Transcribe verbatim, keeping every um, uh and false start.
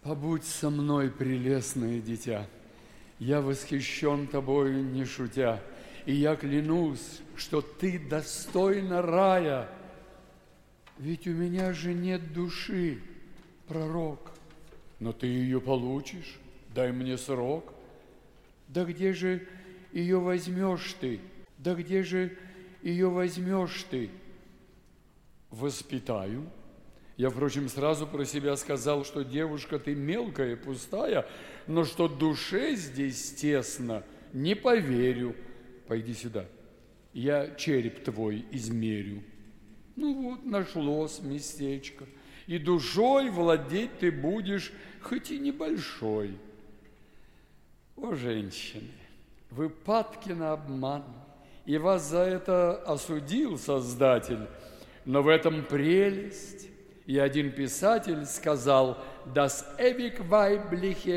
Побудь со мной, прелестное дитя, я восхищен тобою, не шутя, и я клянусь, что ты достойна рая, ведь у меня же нет души, пророк, но ты ее получишь, дай мне срок. Да где же ее возьмешь ты? Да где же ее возьмешь ты? Воспитаю. Я, впрочем, сразу про себя сказал, что девушка ты мелкая, пустая, но что душе здесь тесно, не поверю. Пойди сюда, я череп твой измерю. Ну вот, нашлось местечко, и душой владеть ты будешь, хоть и небольшой. О, женщины, вы падки на обман, и вас за это осудил Создатель, но в этом прелесть. И один писатель сказал: «Das ewig weibliche